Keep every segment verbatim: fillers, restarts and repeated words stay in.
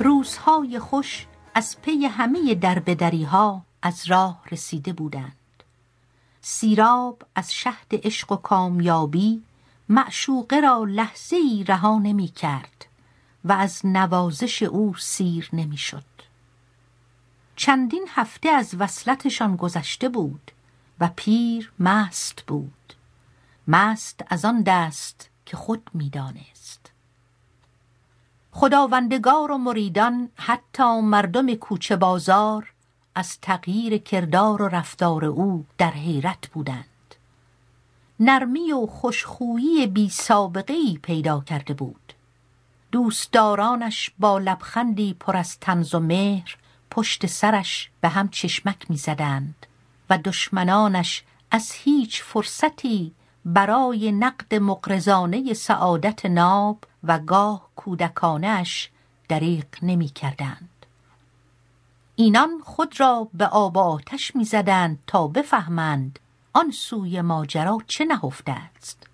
روزهای خوش از پی همه دربدریها از راه رسیده بودند. سیراب از شهد عشق و کامیابی معشوقه را لحظه‌ای رها نمی کرد و از نوازش او سیر نمی شد. چندین هفته از وصلتشان گذشته بود و پیر مست بود، مست از آن دست که خود می دانست. خداوندگار و مریدان، حتی مردم کوچه بازار، از تغییر کردار و رفتار او در حیرت بودند. نرمی و خوشخویی بی سابقه‌ای پیدا کرده بود. دوستدارانش با لبخندی پر از طنز و مهر پشت سرش به هم چشمک می زدند و دشمنانش از هیچ فرصتی برای نقد مغرضانه سعادت ناب و گاه کودکانش دریغ نمی کردند. اینان خود را به آب و آتش می زدند تا بفهمند آن سوی ماجرا چه نهفته است.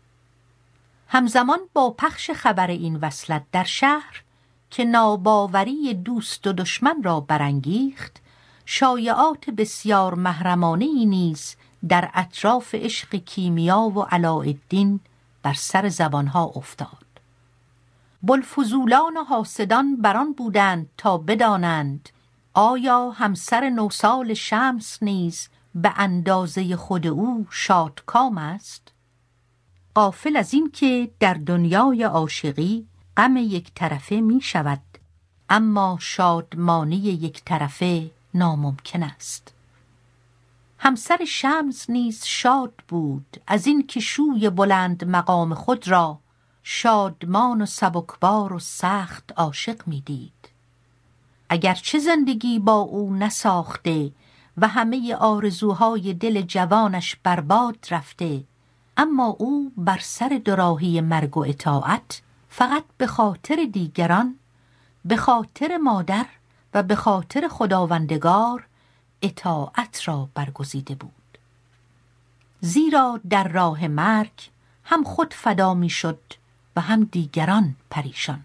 همزمان با پخش خبر این وصلت در شهر که ناباوری دوست و دشمن را برانگیخت، شایعات بسیار محرمانه‌ای نیز در اطراف عشق کیمیا و علاءالدین بر سر زبانها افتاد. بوالفضولان و حاسدان بران بودند تا بدانند آیا همسر نوسال شمس نیز به اندازه خود او شادکام است؟ غافل از این که در دنیای عاشقی غم یک طرفه می شود، اما شادمانی یک طرفه ناممکن است. همسر شمس نیز شاد بود از این که شوی بلند مقام خود را شادمان و سبکبار و سخت عاشق می دید. اگرچه زندگی با او نساخته و همه آرزوهای دل جوانش برباد رفته، اما او بر سر دوراهی مرگ و اطاعت فقط به خاطر دیگران، به خاطر مادر و به خاطر خداوندگار اطاعت را برگزیده بود. زیرا در راه مرگ هم خود فدا می شد و هم دیگران پریشان.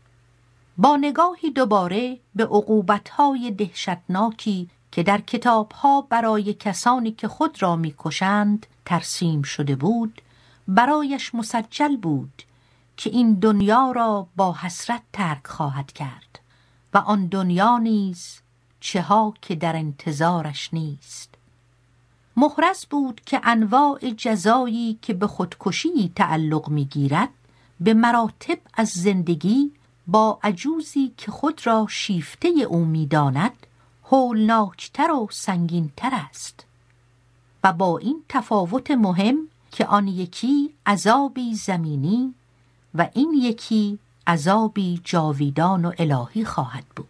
با نگاهی دوباره به عقوبت‌های دهشتناکی که در کتاب‌ها برای کسانی که خود را می‌کشند ترسیم شده بود، برایش مسجل بود که این دنیا را با حسرت ترک خواهد کرد و آن دنیا نیز چه ها که در انتظارش نیست. محرز بود که انواع جزایی که به خودکشی تعلق می‌گیرد به مراتب از زندگی با عجوزی که خود را شیفته او می‌داند هولناکتر و سنگینتر است و با این تفاوت مهم که آن یکی عذابی زمینی و این یکی عذابی جاویدان و الهی خواهد بود.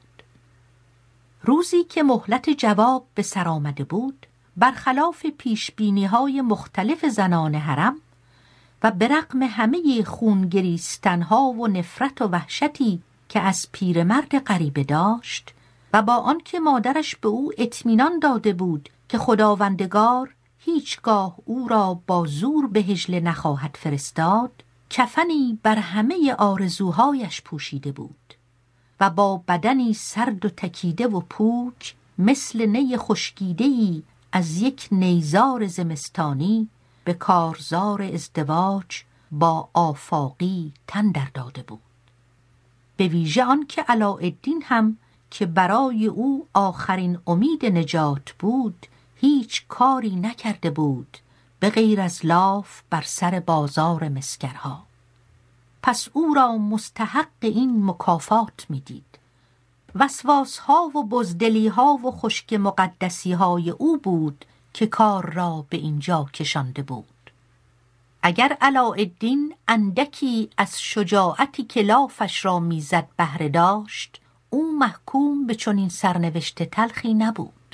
روزی که مهلت جواب به سر آمده بود، برخلاف پیشبینی‌های مختلف زنان حرم و برغم همه خونگریستنها و نفرت و وحشتی که از پیرمرد غریبه داشت و با آنکه مادرش به او اطمینان داده بود که خداوندگار هیچگاه او را با زور به حجله نخواهد فرستاد، کفنی بر همه آرزوهایش پوشیده بود و با بدنی سرد و تکیده و پوک مثل نی خشکیده‌ای از یک نیزار زمستانی به کارزار ازدواج با آفاقی تن در داده بود. به ویژه آن که علاءالدین هم که برای او آخرین امید نجات بود هیچ کاری نکرده بود به غیر از لاف بر سر بازار مسگرها. پس او را مستحق این مکافات می دید. وسواسها و بزدلیها و خشک مقدسیهای او بود که کار را به اینجا کشانده بود. اگر علاءالدین اندکی از شجاعتی که لافش را میزد بهره داشت، او محکوم به چنین سرنوشت تلخی نبود.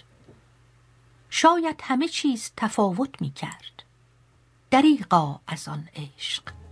شاید همه چیز تفاوت می کرد. دریغا از آن عشق.